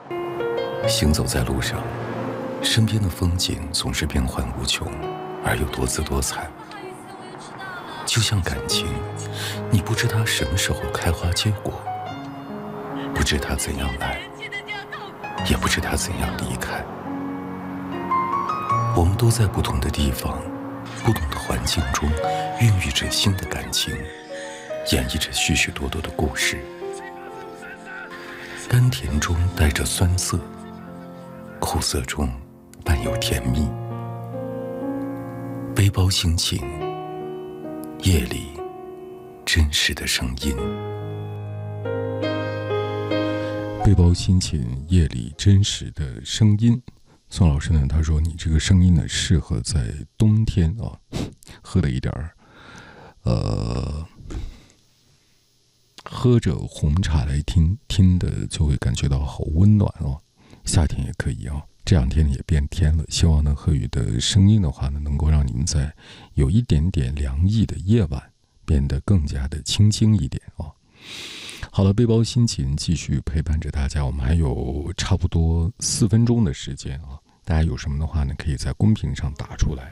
行走在路上，身边的风景总是变幻无穷，而又多姿多彩。就像感情，你不知它什么时候开花结果，不知它怎样来，也不知它怎样离开。我们都在不同的地方，不同的环境中，孕育着新的感情，演绎着许许多多的故事。甘甜中带着酸涩，苦涩中伴有甜蜜。背包心情，夜里真实的声音。 背包心情，夜里真实的声音。宋老师呢，他说你这个声音呢，适合在冬天啊，喝了一点喝着红茶来听的，就会感觉到好温暖哦。夏天也可以啊，这两天也变天了，希望呢贺宇的声音的话呢，能够让你们在有一点点凉意的夜晚变得更加的清新一点哦。好了，背包心情继续陪伴着大家，我们还有差不多4分钟的时间啊，大家有什么的话呢，可以在公屏上打出来。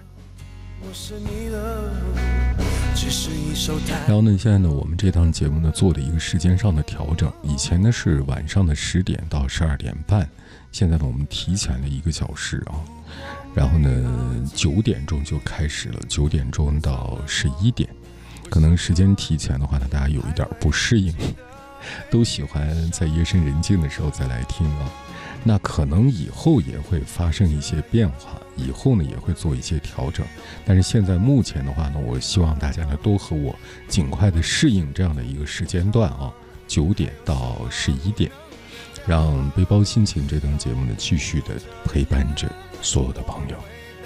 然后呢，现在呢，我们这档节目呢做了一个时间上的调整，以前呢是晚上的10点到12点半，现在呢我们提前了1个小时啊，然后呢9点钟就开始了，9点钟到11点，可能时间提前的话呢，大家有一点不适应，都喜欢在夜深人静的时候再来听啊。那可能以后也会发生一些变化，以后呢也会做一些调整，但是现在目前的话呢，我希望大家呢都和我尽快的适应这样的一个时间段啊，9点到11点，让背包心情这档节目呢继续的陪伴着所有的朋友。